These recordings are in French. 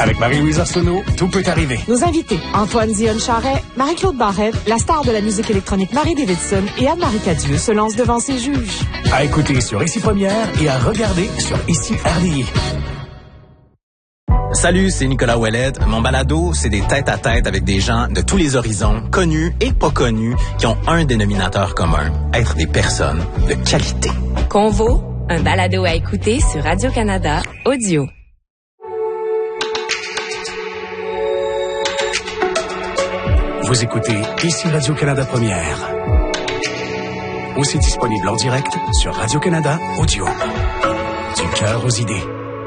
Avec Marie-Louise Arsenault, tout peut arriver. Nos invités, Antoine Dionne-Charret, Marie-Claude Barrette, la star de la musique électronique Marie Davidson et Anne-Marie Cadieux se lancent devant ses juges. À écouter sur Ici Première et à regarder sur Ici RDI. Salut, c'est Nicolas Ouellet. Mon balado, c'est des tête-à-tête avec des gens de tous les horizons, connus et pas connus, qui ont un dénominateur commun, être des personnes de qualité. Convo, un balado à écouter sur Radio-Canada Audio. Vous écoutez Ici Radio-Canada Première. Aussi disponible en direct sur Radio-Canada Audio. Du cœur aux idées.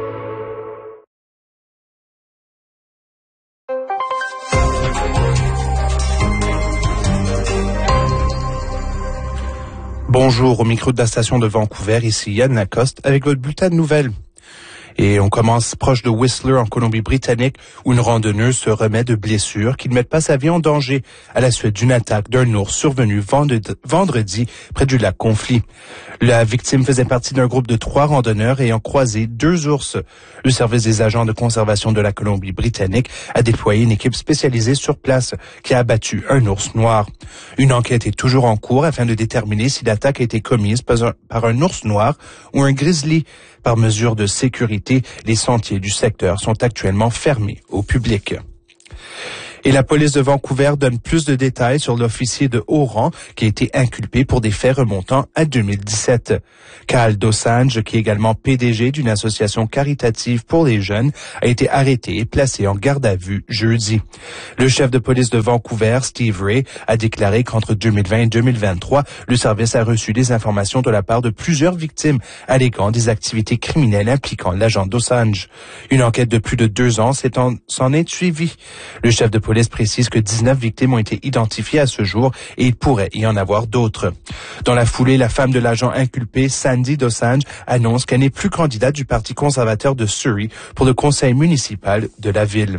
Bonjour, au micro de la station de Vancouver, ici Yann Lacoste avec votre bulletin de nouvelles. Et on commence proche de Whistler, en Colombie-Britannique, où une randonneuse se remet de blessures qui ne mettent pas sa vie en danger à la suite d'une attaque d'un ours survenu vendredi près du lac Conflit. La victime faisait partie d'un groupe de 3 randonneurs ayant croisé 2 ours. Le service des agents de conservation de la Colombie-Britannique a déployé une équipe spécialisée sur place qui a abattu un ours noir. Une enquête est toujours en cours afin de déterminer si l'attaque a été commise par un ours noir ou un grizzly. Par mesure de sécurité, les sentiers du secteur sont actuellement fermés au public. Et la police de Vancouver donne plus de détails sur l'officier de haut rang qui a été inculpé pour des faits remontant à 2017. Carl Dosanjh, qui est également PDG d'une association caritative pour les jeunes, a été arrêté et placé en garde à vue jeudi. Le chef de police de Vancouver, Steve Ray, a déclaré qu'entre 2020 et 2023, le service a reçu des informations de la part de plusieurs victimes alléguant des activités criminelles impliquant l'agent Dosanjh. Une enquête de plus de 2 ans s'en est suivie. Le chef de police précise que 19 victimes ont été identifiées à ce jour et il pourrait y en avoir d'autres. Dans la foulée, la femme de l'agent inculpé, Sandy Dosanjh, annonce qu'elle n'est plus candidate du Parti conservateur de Surrey pour le conseil municipal de la ville.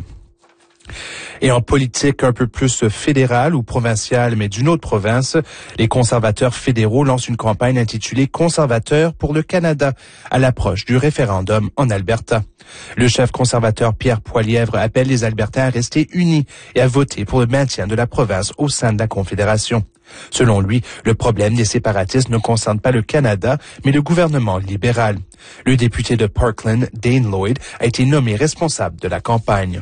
Et en politique un peu plus fédérale ou provinciale, mais d'une autre province, les conservateurs fédéraux lancent une campagne intitulée « Conservateurs pour le Canada » à l'approche du référendum en Alberta. Le chef conservateur Pierre Poilievre appelle les Albertains à rester unis et à voter pour le maintien de la province au sein de la Confédération. Selon lui, le problème des séparatistes ne concerne pas le Canada, mais le gouvernement libéral. Le député de Parkland, Dane Lloyd, a été nommé responsable de la campagne.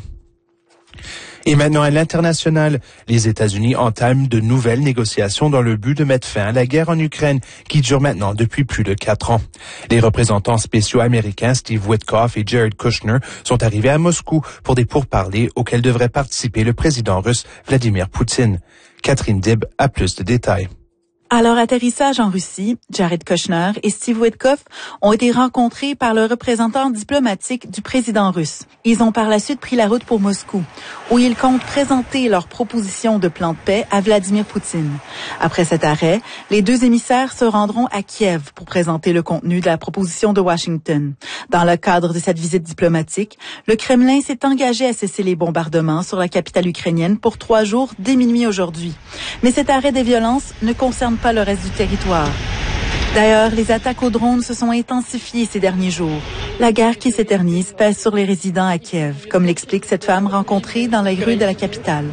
Et maintenant à l'international, les États-Unis entament de nouvelles négociations dans le but de mettre fin à la guerre en Ukraine, qui dure maintenant depuis plus de 4 ans. Les représentants spéciaux américains Steve Witkoff et Jared Kushner sont arrivés à Moscou pour des pourparlers auxquels devrait participer le président russe Vladimir Poutine. Catherine Dibb a plus de détails. À leur atterrissage en Russie, Jared Kushner et Steve Witkoff ont été rencontrés par le représentant diplomatique du président russe. Ils ont par la suite pris la route pour Moscou, où ils comptent présenter leur proposition de plan de paix à Vladimir Poutine. Après cet arrêt, les 2 émissaires se rendront à Kiev pour présenter le contenu de la proposition de Washington. Dans le cadre de cette visite diplomatique, le Kremlin s'est engagé à cesser les bombardements sur la capitale ukrainienne pour 3 jours dès minuit aujourd'hui. Mais cet arrêt des violences ne concerne pas le reste du territoire. D'ailleurs, les attaques aux drones se sont intensifiées ces derniers jours. La guerre qui s'éternise pèse sur les résidents à Kiev, comme l'explique cette femme rencontrée dans les rues de la capitale.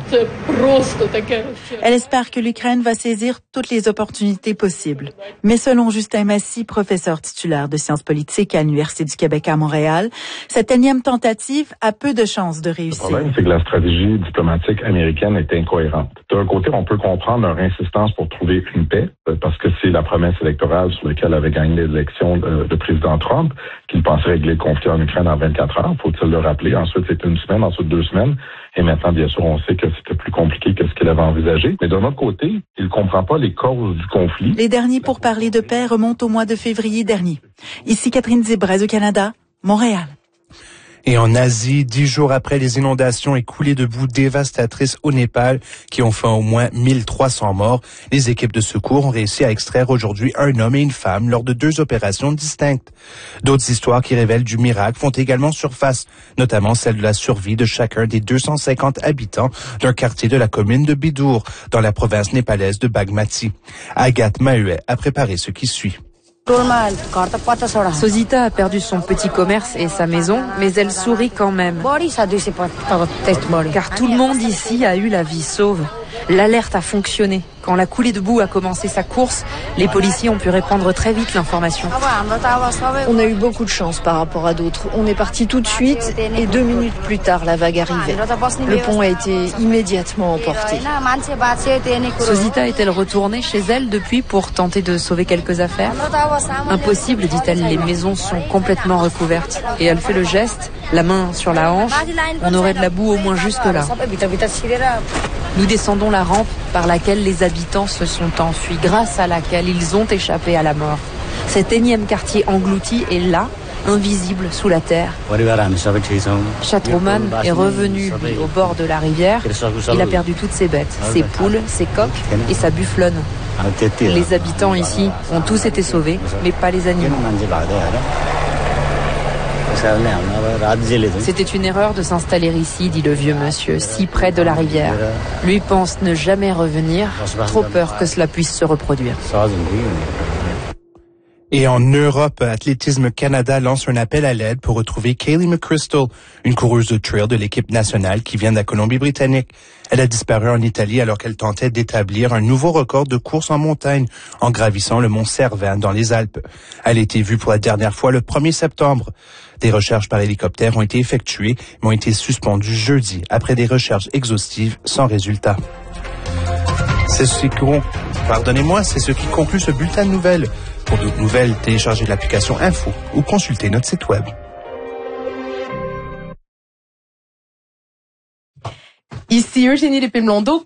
Elle espère que l'Ukraine va saisir toutes les opportunités possibles. Mais selon Justin Massy, professeur titulaire de sciences politiques à l'Université du Québec à Montréal, cette énième tentative a peu de chances de réussir. Le problème, c'est que la stratégie diplomatique américaine est incohérente. D'un côté, on peut comprendre leur insistance pour trouver une paix, parce que c'est la promesse électorale sur laquelle avait gagné l'élection de président Trump, qu'il pensait régler le conflit en Ukraine en 24 heures. Faut-il le rappeler? Ensuite, c'était 1 semaine, ensuite 2 semaines. Et maintenant, bien sûr, on sait que c'était plus compliqué que ce qu'il avait envisagé. Mais d'un autre côté, il ne comprend pas les causes du conflit. Les derniers pourparlers de paix remontent au mois de février dernier. Ici Catherine Dibb, Radio-Canada, Montréal. Et en Asie, 10 jours après les inondations et coulées de boue dévastatrices au Népal, qui ont fait au moins 1300 morts, les équipes de secours ont réussi à extraire aujourd'hui un homme et une femme lors de 2 opérations distinctes. D'autres histoires qui révèlent du miracle font également surface, notamment celle de la survie de chacun des 250 habitants d'un quartier de la commune de Bidour, dans la province népalaise de Bagmati. Agathe Mahuet a préparé ce qui suit. Sosita a perdu son petit commerce et sa maison, mais elle sourit quand même. Car tout le monde ici a eu la vie sauve. L'alerte a fonctionné. Quand la coulée de boue a commencé sa course, les policiers ont pu répandre très vite l'information. On a eu beaucoup de chance par rapport à d'autres. On est parti tout de suite et 2 minutes plus tard, la vague arrivait. Le pont a été immédiatement emporté. Sosita est-elle retournée chez elle depuis pour tenter de sauver quelques affaires? Impossible, dit-elle, les maisons sont complètement recouvertes. Et elle fait le geste, la main sur la hanche. On aurait de la boue au moins jusque-là. Nous descendons la rampe par laquelle les habitants se sont enfuis, grâce à laquelle ils ont échappé à la mort. Cet énième quartier englouti est là, invisible sous la terre. Chatroman est revenu, lui, au bord de la rivière. Il a perdu toutes ses bêtes, ses poules, ses coqs et sa bufflonne. Les habitants ici ont tous été sauvés, mais pas les animaux. C'était une erreur de s'installer ici, dit le vieux monsieur, si près de la rivière. Lui pense ne jamais revenir, trop peur que cela puisse se reproduire. Et en Europe, Athlétisme Canada lance un appel à l'aide pour retrouver Kaylee McChrystal, une coureuse de trail de l'équipe nationale qui vient de la Colombie-Britannique. Elle a disparu en Italie alors qu'elle tentait d'établir un nouveau record de course en montagne en gravissant le mont Cervin dans les Alpes. Elle a été vue pour la dernière fois le 1er septembre. Des recherches par hélicoptère ont été effectuées, mais ont été suspendues jeudi après des recherches exhaustives sans résultat. C'est ce qui conclut ce bulletin de nouvelles. Pour d'autres nouvelles, téléchargez l'application Info ou consultez notre site web. Ici Eugénie Lépée-Blondeau.